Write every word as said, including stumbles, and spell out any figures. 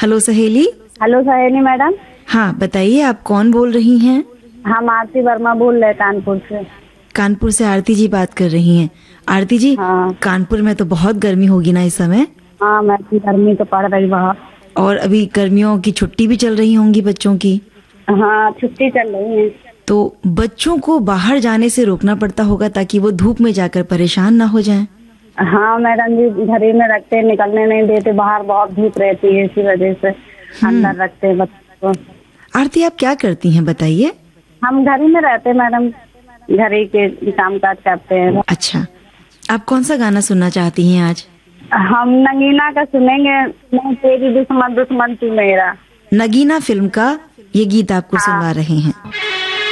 Hello सहेली। Hello सहेली madam. हाँ बताइए, आप कौन बोल रही हैं? हम आरती वर्मा बोल रहे हैं कानपुर से। कानपुर से आरती जी बात कर रही हैं। आरती जी, हाँ कानपुर में तो बहुत गर्मी होगी ना इस समय? हाँ मैडम, गर्मी तो पड़ रही बहुत। और अभी गर्मियों की छुट्टी भी चल रही होंगी बच्चों की। हाँ छुट्टी चल रही है। तो बच्चों को बाहर जाने से रोकना पड़ता होगा ताकि वो धूप में जाकर परेशान ना हो जाएं। हाँ मैडम जी, घर ही में रखते, निकलने नहीं देते, बाहर बहुत धूप रहती है, इसी वजह से अंदर रखते हैं बच्चों को। आरती, आप क्या करती हैं बताइए? हम घर ही में रहते हैं मैडम, घर ही के काम काज करते हैं। अच्छा, आप कौन सा गाना सुनना चाहती हैं आज? हम नगीना का सुनेंगे, मैं तेरी दुश्मन दुश्मन तू मेरा। नगीना फिल्म का ये गीत आपको हाँ। सुनवा रहे हैं।